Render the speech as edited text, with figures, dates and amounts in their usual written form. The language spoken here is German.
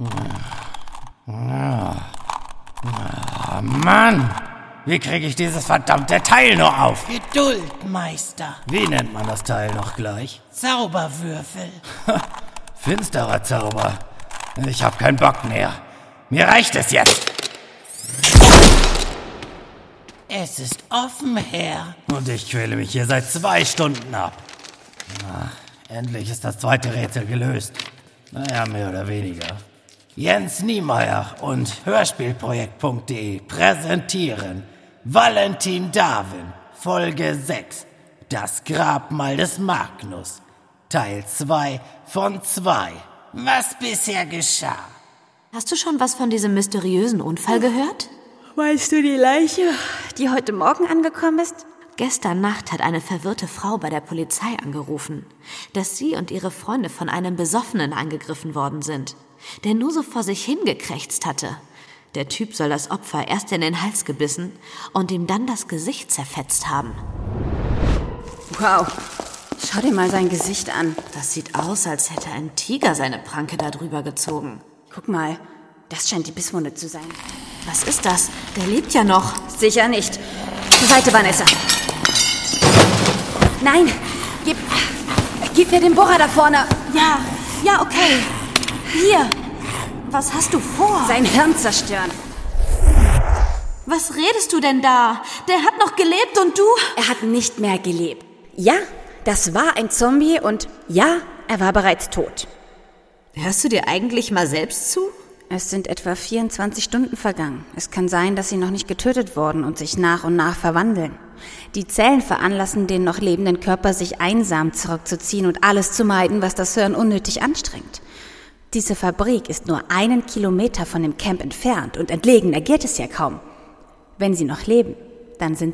Mann! Wie kriege ich dieses verdammte Teil nur auf? Geduld, Meister. Wie nennt man das Teil noch gleich? Zauberwürfel. Finsterer Zauber. Ich hab keinen Bock mehr. Mir reicht es jetzt. Es ist offen, Herr. Und ich quäle mich hier seit 2 Stunden ab. Endlich ist das zweite Rätsel gelöst. Naja, mehr oder weniger. Jens Niemeyer und Hörspielprojekt.de präsentieren Valentin Darwin, Folge 6, Das Grabmal des Magnus, Teil 2 von 2. Was bisher geschah? Hast du schon was von diesem mysteriösen Unfall gehört? Meinst du die Leiche, die heute Morgen angekommen ist? Gestern Nacht hat eine verwirrte Frau bei der Polizei angerufen, dass sie und ihre Freunde von einem Besoffenen angegriffen worden sind, der nur so vor sich hingekrächzt hatte. Der Typ soll das Opfer erst in den Hals gebissen und ihm dann das Gesicht zerfetzt haben. Wow, schau dir mal sein Gesicht an. Das sieht aus, als hätte ein Tiger seine Pranke da drüber gezogen. Guck mal, das scheint die Bisswunde zu sein. Was ist das? Der lebt ja noch. Sicher nicht. Zur Seite, Vanessa. Nein, gib mir den Bohrer da vorne. Ja, okay. Hier. Was hast du vor? Sein Hirn zerstören. Was redest du denn da? Der hat noch gelebt und du? Er hat nicht mehr gelebt. Ja, das war ein Zombie und ja, er war bereits tot. Hörst du dir eigentlich mal selbst zu? Es sind etwa 24 Stunden vergangen. Es kann sein, dass sie noch nicht getötet wurden und sich nach und nach verwandeln. Die Zellen veranlassen den noch lebenden Körper, sich einsam zurückzuziehen und alles zu meiden, was das Hirn unnötig anstrengt. Diese Fabrik ist nur 1 Kilometer von dem Camp entfernt und entlegener geht es ja kaum. Wenn sie noch leben, dann sind